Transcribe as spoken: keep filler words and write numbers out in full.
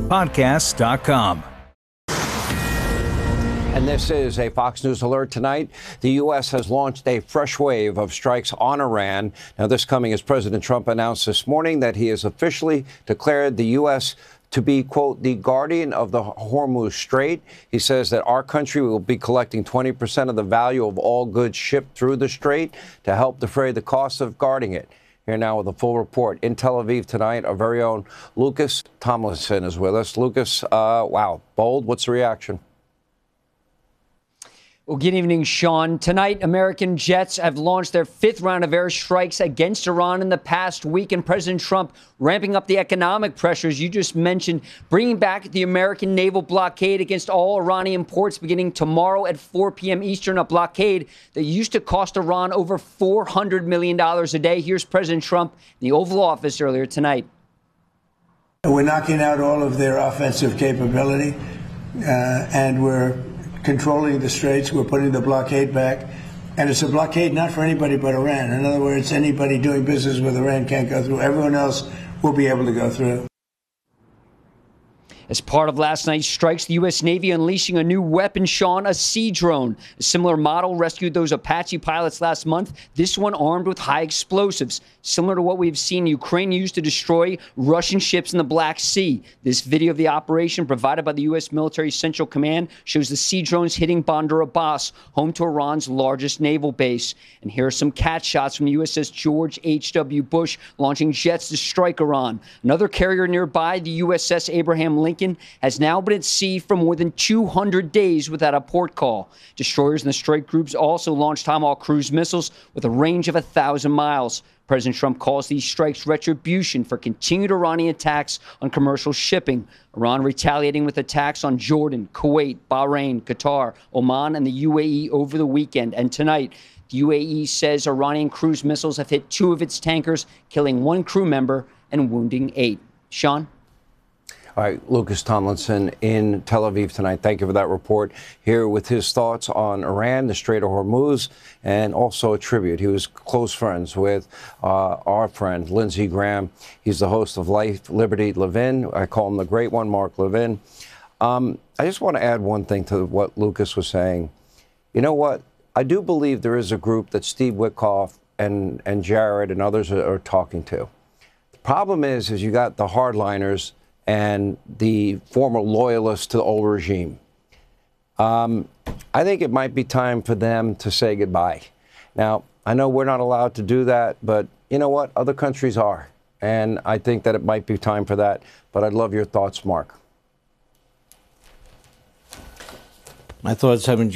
podcasts dot com. And this is a Fox News alert tonight. The U S has launched a fresh wave of strikes on Iran. Now, this coming as President Trump announced this morning that he has officially declared the U S to be, quote, the guardian of the Hormuz Strait. He says that our country will be collecting twenty percent of the value of all goods shipped through the strait to help defray the cost of guarding it. Here now with a full report in Tel Aviv tonight, our very own Lucas Tomlinson is with us. Lucas, uh, wow, bold. What's the reaction? Well, good evening, Sean. Tonight, American jets have launched their fifth round of airstrikes against Iran in the past week, and President Trump ramping up the economic pressures you just mentioned, bringing back the American naval blockade against all Iranian ports beginning tomorrow at four p.m. Eastern, a blockade that used to cost Iran over four hundred million dollars a day. Here's President Trump in the Oval Office earlier tonight. We're knocking out all of their offensive capability, uh, and we're controlling the straits. We're putting the blockade back. And it's a blockade not for anybody but Iran. In other words, anybody doing business with Iran can't go through. Everyone else will be able to go through. As part of last night's strikes, the U S. Navy unleashing a new weapon, Sean, a sea drone. A similar model rescued those Apache pilots last month, this one armed with high explosives, similar to what we've seen Ukraine use to destroy Russian ships in the Black Sea. This video of the operation provided by the U S. Military Central Command shows the sea drones hitting Bandar Abbas, home to Iran's largest naval base. And here are some cat shots from the U S S George H W. Bush launching jets to strike Iran. Another carrier nearby, the U S S Abraham Lincoln, has now been at sea for more than two hundred days without a port call. Destroyers in the strike groups also launched Tomahawk cruise missiles with a range of one thousand miles. President Trump calls these strikes retribution for continued Iranian attacks on commercial shipping. Iran retaliating with attacks on Jordan, Kuwait, Bahrain, Qatar, Oman, and the U A E over the weekend. And tonight, the U A E says Iranian cruise missiles have hit two of its tankers, killing one crew member and wounding eight. Sean? All right, Lucas Tomlinson in Tel Aviv tonight. Thank you for that report. Here with his thoughts on Iran, the Strait of Hormuz, and also a tribute. He was close friends with uh, our friend, Lindsey Graham. He's the host of Life, Liberty, Levin. I call him the great one, Mark Levin. Um, I just want to add one thing to what Lucas was saying. You know what? I do believe there is a group that Steve Witkoff and, and Jared and others are, are talking to. The problem is, is you got the hardliners and the former loyalists to the old regime. Um, I think it might be time for them to say goodbye. Now, I know we're not allowed to do that, but you know what? Other countries are. And I think that it might be time for that. But I'd love your thoughts, Mark. My thoughts haven't